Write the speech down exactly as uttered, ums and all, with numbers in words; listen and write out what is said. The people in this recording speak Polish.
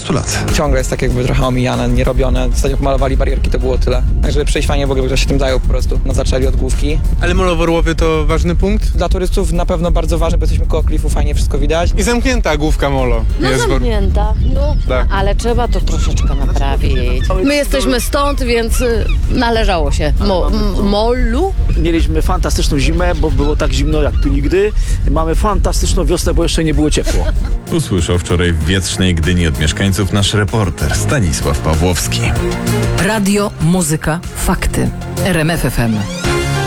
dwudziestu lat. Ciągle jest tak jakby trochę omijane, nierobione. Ostatnio pomalowali barierki, to było tyle. Tak, żeby przyjść fajnie, w ogóle ktoś się tym zajął po prostu. No, zaczęli od główki. Ale Molo w Orłowie to ważny punkt? Dla turystów na pewno bardzo ważne, bo jesteśmy koło klifu, fajnie wszystko widać. I zamknięta główka Molo. No jest w Or- zamknięta, no, Tak. ale trzeba to troszeczkę naprawić. My jesteśmy stąd, więc y, należało się. Mo, m, molu? Mieliśmy fantastyczną zimę, bo było tak zimno jak tu nigdy. Mamy fantastyczną wiosnę, bo jeszcze nie było ciepło. Usłyszał wczoraj w wietrznej Gdyni od mieszkańców nasz reporter Stanisław Pawłowski. Radio, muzyka, fakty. R M F F M.